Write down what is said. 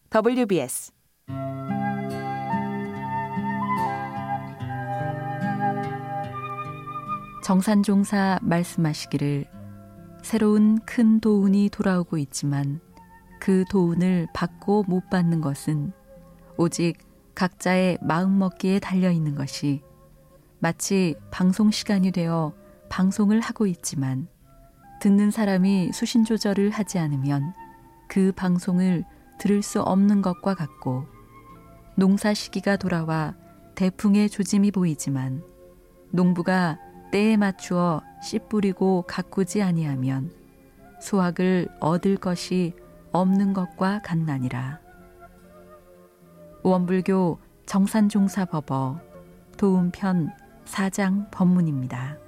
WBS 정산종사 말씀하시기를 새로운 큰 도운이 돌아오고 있지만 그 도운을 받고 못 받는 것은 오직 각자의 마음먹기에 달려있는 것이 마치 방송 시간이 되어 방송을 하고 있지만 듣는 사람이 수신 조절을 하지 않으면 그 방송을 들을 수 없는 것과 같고 농사 시기가 돌아와 대풍의 조짐이 보이지만 농부가 때에 맞추어 씨 뿌리고 가꾸지 아니하면 수확을 얻을 것이 없는 것과 같나니라. 원불교 정산종사법어 도움편 4장 법문입니다.